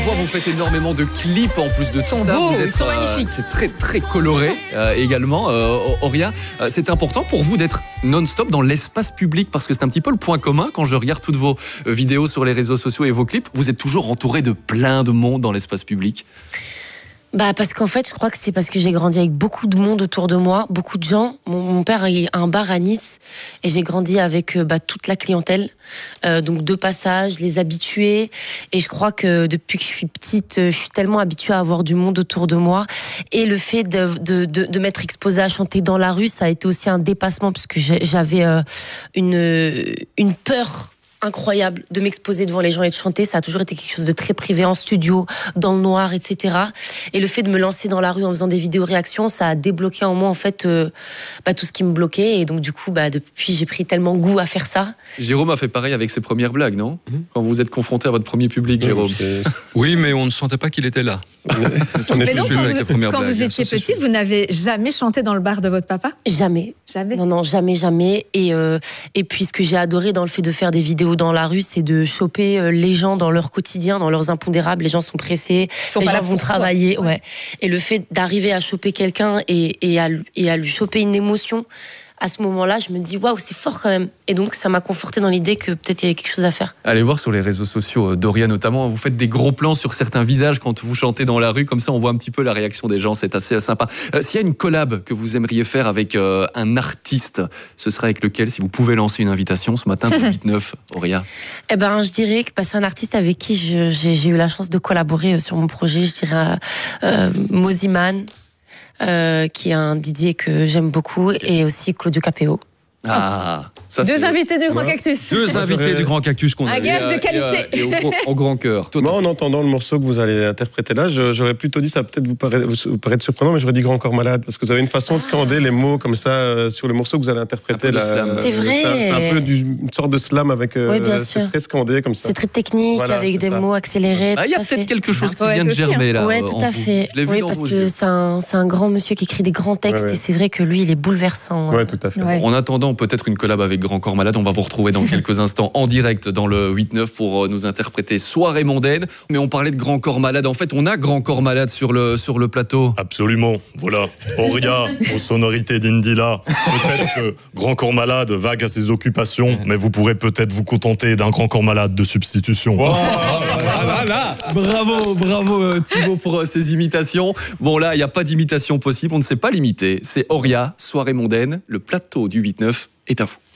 Vous faites énormément de clips en plus de tout ça. Beaux, Vous êtes, ils sont magnifiques. C'est très très coloré également. Auria, c'est important pour vous d'être non-stop dans l'espace public parce que c'est un petit peu le point commun quand je regarde toutes vos vidéos sur les réseaux sociaux et vos clips. Vous êtes toujours entouré de plein de monde dans l'espace public. Parce qu'en fait, je crois que c'est parce que j'ai grandi avec beaucoup de monde autour de moi, beaucoup de gens. Mon père a un bar à Nice et j'ai grandi avec toute la clientèle. Donc de passage, les habitués. Et je crois que depuis que je suis petite, je suis tellement habituée à avoir du monde autour de moi. Et le fait de m'être exposée à chanter dans la rue, ça a été aussi un dépassement parce que j'avais une peur incroyable de m'exposer devant les gens et de chanter. Ça a toujours été quelque chose de très privé en studio, dans le noir, etc. Et le fait de me lancer dans la rue en faisant des vidéos réactions, ça a débloqué en moi en fait tout ce qui me bloquait. Et donc du coup, depuis, j'ai pris tellement goût à faire ça. Jérôme a fait pareil avec ses premières blagues, non ? Quand vous êtes confronté à votre premier public, Jérôme. Oui, mais on ne sentait pas qu'il était là. Mais donc, quand vous étiez petite, vous n'avez jamais chanté dans le bar de votre papa ? Jamais. Jamais ? Non, jamais. Et puis ce que j'ai adoré dans le fait de faire des vidéos dans la rue, c'est de choper les gens dans leur quotidien, dans leurs impondérables. Les gens sont pressés, les gens vont travailler. Ouais. Et le fait d'arriver à choper quelqu'un et à lui choper une émotion, à ce moment-là, je me dis waouh, c'est fort quand même. Et donc, ça m'a conforté dans l'idée que peut-être il y avait quelque chose à faire. Allez voir sur les réseaux sociaux d'Auria notamment. Vous faites des gros plans sur certains visages quand vous chantez dans la rue. Comme ça, on voit un petit peu la réaction des gens. C'est assez sympa. S'il y a une collab que vous aimeriez faire avec un artiste, ce serait avec lequel, si vous pouvez lancer une invitation ce matin pour 8-9, Auria? Je dirais que c'est un artiste avec qui j'ai eu la chance de collaborer sur mon projet. Je dirais Moziman. Qui est un DJ que j'aime beaucoup, et aussi Claudio Capéo. Deux invités du Grand Cactus. Deux invités du Grand Cactus qu'on a. Un gage de qualité. Et au grand cœur. Moi, en entendant le morceau que vous allez interpréter là, j'aurais plutôt dit, ça va peut-être vous paraître surprenant, mais j'aurais dit Grand Corps Malade, parce que vous avez une façon de scander les mots comme ça sur le morceau que vous allez interpréter là. C'est vrai. C'est un peu une sorte de slam avec. Oui, bien sûr. C'est très scandé comme ça. C'est très technique, voilà, avec des mots accélérés. Il y a peut-être quelque chose qui vient de germer là. Oui, tout à fait. Oui, parce que c'est un grand monsieur qui écrit des grands textes, et c'est vrai que lui, il est bouleversant. Oui, tout à fait. En attendant, peut-être une collab avec Grand Corps Malade. On va vous retrouver dans quelques instants en direct dans le 8-9 pour nous interpréter Soirée mondaine. Mais on parlait de Grand Corps Malade. En fait, on a Grand Corps Malade sur le plateau. Absolument. Voilà. Auria, aux sonorités d'Indila. Peut-être que Grand Corps Malade vague à ses occupations, mais vous pourrez peut-être vous contenter d'un Grand Corps Malade de substitution. Wow. Bravo Thibaut pour ces imitations. Bon là, il n'y a pas d'imitation possible. On ne sait pas l'imiter. C'est Auria, Soirée mondaine. Le plateau du 8-9 est à vous.